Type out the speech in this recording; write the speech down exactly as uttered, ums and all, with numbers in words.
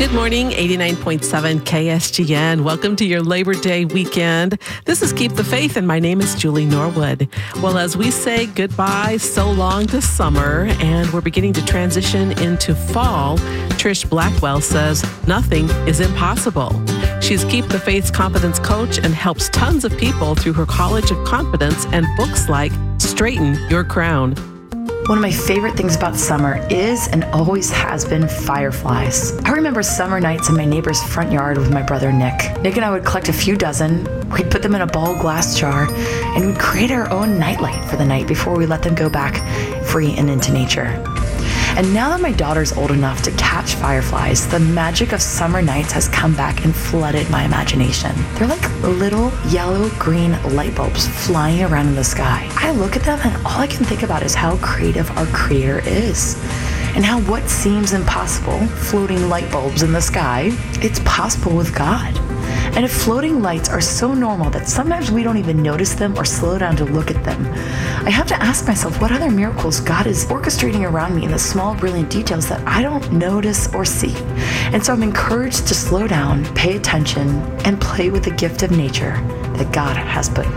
Good morning, eighty-nine point seven K S G N. Welcome to your Labor Day weekend. This is Keep the Faith, and my name is Julie Norwood. Well, as we say goodbye so long to summer, and we're beginning to transition into fall, Trish Blackwell says nothing is impossible. She's Keep the Faith's confidence coach and helps tons of people through her College of Confidence and books like Straighten Your Crown. One of my favorite things about summer is and always has been fireflies. I remember summer nights in my neighbor's front yard with my brother Nick. Nick and I would collect a few dozen, we'd put them in a ball glass jar, and we'd create our own nightlight for the night before we let them go back free and into nature. And now that my daughter's old enough to catch fireflies, the magic of summer nights has come back and flooded my imagination. They're like little yellow-green light bulbs flying around in the sky. I look at them and all I can think about is how creative our Creator is. And how what seems impossible, floating light bulbs in the sky, it's possible with God. And if floating lights are so normal that sometimes we don't even notice them or slow down to look at them, I have to ask myself what other miracles God is orchestrating around me in the small, brilliant details that I don't notice or see. And so I'm encouraged to slow down, pay attention, and play with the gift of nature that God has put